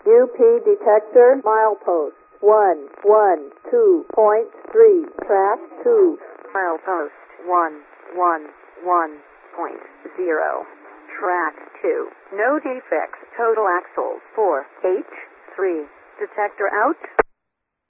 UP detector milepost 112.3, track 2. Milepost 111.0. Track 2. No defects. Total axles 4H3. Detector out.